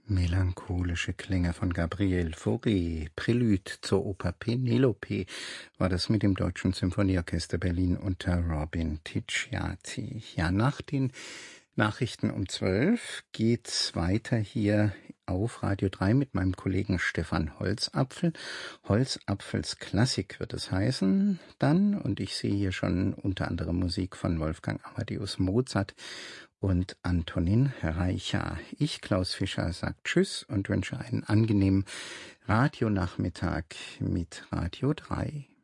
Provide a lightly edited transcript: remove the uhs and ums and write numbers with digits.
Melancholische Klänge von Gabriel Fauré, Prälude zur Oper Penelope, war das mit dem Deutschen Symphonieorchester Berlin unter Robin Ticciati. Ja, nach den Nachrichten um 12 geht's weiter hier auf Radio 3 mit meinem Kollegen Stefan Holzapfel. Holzapfels Klassik wird es heißen dann, und ich sehe hier schon unter anderem Musik von Wolfgang Amadeus Mozart und Antonin Reicha. Ich, Klaus Fischer, sage Tschüss und wünsche einen angenehmen Radionachmittag mit Radio 3.